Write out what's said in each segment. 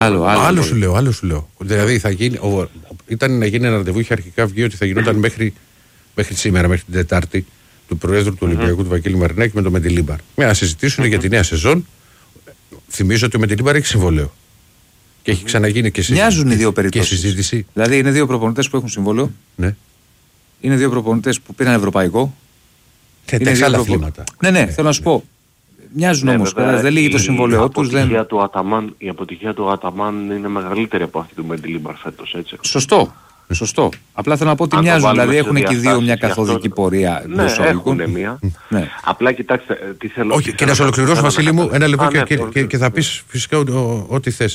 Άλλο σου λέω. Δηλαδή θα γίνει, ήταν να γίνει ένα ραντεβού, είχε αρχικά βγει ότι θα γινόταν μέχρι σήμερα, μέχρι την Τετάρτη, του Προέδρου του Ολυμπιακού, του Βαγγέλη Μαρινάκη, με τον Μεντιλίμπαρ. Να συζητήσουν για τη νέα σεζόν. Θυμίζω ότι ο Μεντιλίμπαρ έχει συμβόλαιο. Και έχει ξαναγίνει και συζήτηση. Μοιάζουν οι δύο περιπτώσεις. Δηλαδή είναι δύο προπονητές που έχουν συμβόλαιο. Ναι. Είναι δύο προπονητές που πήραν ευρωπαϊκό. Είναι δύο άλλα αθλήματα. Ναι, θέλω να σου πω. Μοιάζουν όμως. Δεν λύγει το συμβόλαιό τους. Η αποτυχία του Αταμάν είναι μεγαλύτερη από αυτή του Μεντιλίμπαρ φέτος. Σωστό. Απλά θέλω να πω ότι μοιάζουν. Δηλαδή έχουν και οι δύο μια καθοδική πορεία. Ναι, έχουν μία. Απλά κοιτάξτε τι θέλω. Όχι, και να σε ολοκληρώσω, Βασίλη μου, ένα λεπτό και θα πεις φυσικά ό,τι θες.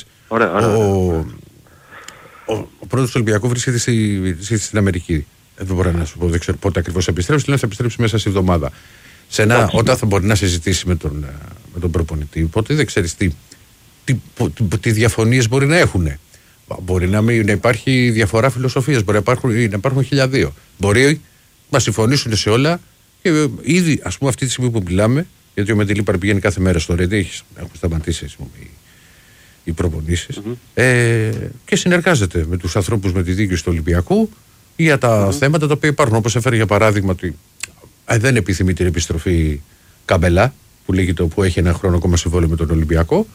Ο πρόεδρος του Ολυμπιακού βρίσκεται στην Αμερική. Δεν μπορώ να σου πω, δεν ξέρω πότε ακριβώς επιστρέψει. Λέει θα επιστρέψει μέσα σε εβδομάδα. Όταν θα μπορεί να συζητήσει με τον προπονητή, οπότε δεν ξέρεις τι διαφωνίες μπορεί να έχουν. Μπορεί να υπάρχει διαφορά φιλοσοφίας, μπορεί να υπάρχουν 1002. Μπορεί να συμφωνήσουν σε όλα και ήδη, ας πούμε, αυτή τη στιγμή που μιλάμε, γιατί ο Μεντιλίμπαρ πηγαίνει κάθε μέρα στο Ρέντι, έχουν σταματήσει οι προπονήσεις, και συνεργάζεται με τους ανθρώπους με τη διοίκηση του Ολυμπιακού για τα θέματα τα οποία υπάρχουν. Όπως έφερε για παράδειγμα ότι δεν επιθυμεί την επιστροφή Καμπελά, που έχει ένα χρόνο ακόμα συμβόλαιο με τον Ολυμπιακό.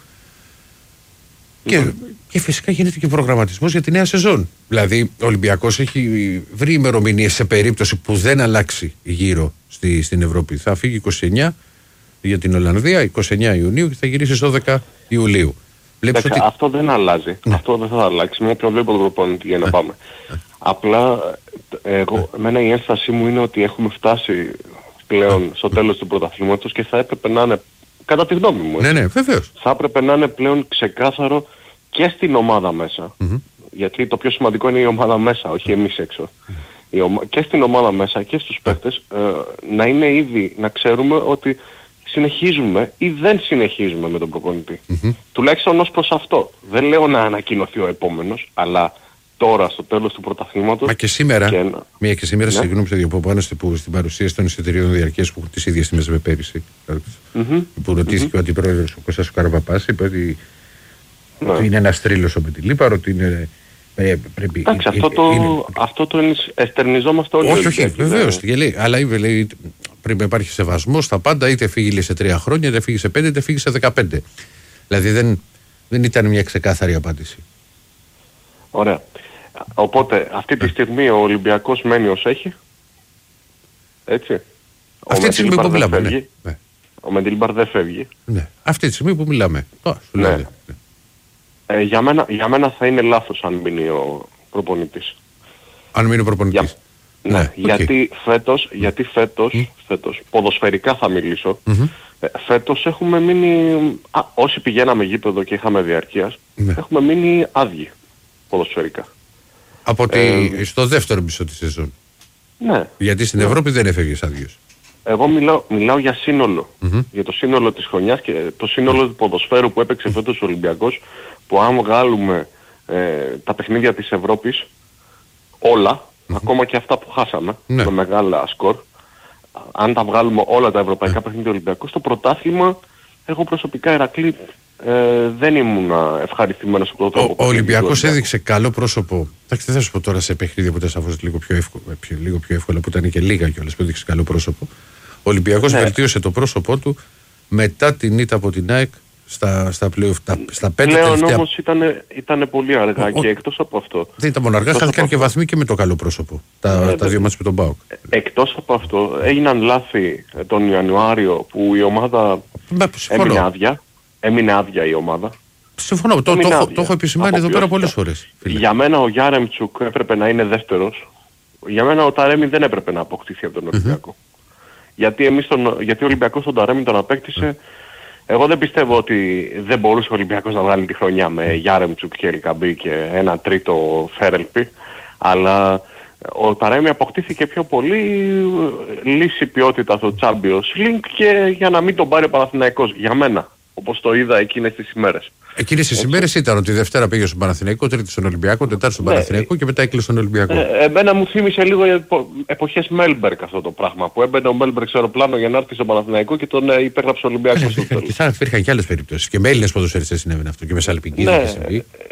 Και φυσικά γίνεται και προγραμματισμός για τη νέα σεζόν. Δηλαδή, ο Ολυμπιακός έχει βρει ημερομηνίες σε περίπτωση που δεν αλλάξει γύρω στην Ευρώπη. Θα φύγει 29 για την Ολλανδία, 29 Ιουνίου και θα γυρίσει στις 12 Ιουλίου. Αυτό δεν αλλάζει. Αυτό δεν θα αλλάξει. Μόνο βλέπω τον προπονητή για να πάμε. Απλά, εμένα η ένστασή μου είναι ότι έχουμε φτάσει πλέον στο τέλος του πρωταθλήματος και θα έπρεπε να είναι, κατά τη γνώμη μου, ναι, βεβαίως, θα έπρεπε να είναι πλέον ξεκάθαρο και στην ομάδα μέσα. Γιατί το πιο σημαντικό είναι η ομάδα μέσα, όχι εμείς έξω. Και στην ομάδα μέσα και στους παίκτες να είναι ήδη, να ξέρουμε ότι συνεχίζουμε ή δεν συνεχίζουμε με τον προπονητή. Τουλάχιστον ως προς αυτό. Δεν λέω να ανακοινωθεί ο επόμενος, αλλά τώρα στο τέλος του πρωταθλήματος. Μα και σήμερα, συγγνώμη σε διαποπάνεστε που στην παρουσίαση των εισιτηρίων διαρκείας που έχουν τις ίδιες τιμές με πέρυσι, που ρωτήθηκε ο αντιπρόεδρος ο Κώστας Καραβαπάς, είπε ότι είναι ένας τρίλος ο Μεντιλίμπαρ, ότι είναι. Εντάξει, αυτό το εστερνιζόμαστε όλοι. Όχι, βεβαίως. Αλλά λέει, πρέπει να υπάρχει σεβασμός στα πάντα, είτε φύγει σε 3 χρόνια, είτε φύγει σε 5, είτε φύγει σε 15. Δηλαδή δεν ήταν μια ξεκάθαρη απάντηση. Ωραία. Οπότε αυτή τη στιγμή ο Ολυμπιακός μένει ως έχει. Έτσι. Αυτή τη στιγμή που μιλάμε. Ο Μεντιλίμπαρ δεν φεύγει. Ναι. Αυτή τη στιγμή που μιλάμε. Για μένα θα είναι λάθος αν μείνει ο προπονητής. Αν μείνει ο προπονητής. Ναι. Γιατί φέτος, ποδοσφαιρικά θα μιλήσω, φέτος έχουμε μείνει, όσοι πηγαίναμε γήπεδο και είχαμε διαρκείας, έχουμε μείνει άδειοι ποδοσφαιρικά. Στο δεύτερο μισό της σεζόν. Ναι. Γιατί στην Ευρώπη δεν έφευγες άδειος. Εγώ μιλάω για σύνολο. Για το σύνολο της χρονιάς και το σύνολο του ποδοσφαίρου που έπαιξε φέτος ο Ολυμπιακός, που αν βγάλουμε τα παιχνίδια της Ευρώπης, όλα, ακόμα και αυτά που χάσαμε, με μεγάλα σκορ, αν τα βγάλουμε όλα τα ευρωπαϊκά παιχνίδια του Ολυμπιακού, στο πρωτάθλημα, εγώ προσωπικά, Ηρακλή, δεν ήμουν ευχαριστημένος από το τρόπο. Ο Ολυμπιακός έδειξε καλό πρόσωπο. Εντάξει, δεν θα σου πω τώρα σε παιχνίδια που ήταν σαφώς λίγο πιο εύκολα, που ήταν και λίγα κιόλας, που έδειξε καλό πρόσωπο. Ο Ολυμπιακός βελτίωσε το πρόσωπό του μετά την ήττα από την ΑΕΚ στα play-off, στα 5 τελευταία. Πλέον όμως ήταν πολύ αργά και εκτός από αυτό. Δεν ήταν μόνο αργά, χάθηκαν και βαθμοί και με το καλό πρόσωπο. Τα δύο μάτς με τον ΠΑΟΚ. Εκτός από αυτό, έγιναν λάθη τον Ιανουάριο που η ομάδα έμεινε άδεια η ομάδα. Συμφωνώ, το έχω επισημάνει εδώ πέρα πολλές φορές. Για μένα ο Γιάρεμτσουκ έπρεπε να είναι δεύτερος. Για μένα ο Ταρέμι δεν έπρεπε να αποκτήσει από τον Ολυμπιακό. Γιατί ο Ολυμπιακός τον Ταρέμι τον απέκτησε. Εγώ δεν πιστεύω ότι δεν μπορούσε ο Ολυμπιακός να βγάλει τη χρονιά με Γιάρεμτσουκ και Ελκαμπή και ένα τρίτο Φέρελπι. Αλλά ο Ταρέμι αποκτήθηκε πιο πολύ λύση ποιότητα στο Champions League και για να μην τον πάρει ο Παναθηναϊκός. Για μένα, όπως το είδα εκείνες τις ημέρες. Εκείνες τις ημέρες ήταν ότι Δευτέρα πήγε στον Παναθηναϊκό, Τρίτη στον Ολυμπιακό, Τετάρτη στον Παναθηναϊκό και μετά έκλεισε στον Ολυμπιακό. Εμένα μου θύμισε λίγο εποχές Μέλμπερκ αυτό το πράγμα. Που έμπαινε ο Μέλμπερκ σε αεροπλάνο για να έρθει στον Παναθηναϊκό και τον υπέγραψε ο Ολυμπιακός στο τέλος. Και θα υπήρχαν και άλλες περιπτώσεις. Και με Έλληνες ποδοσφαιριστές συνέβαινε αυτό και με Σαλπικίδη.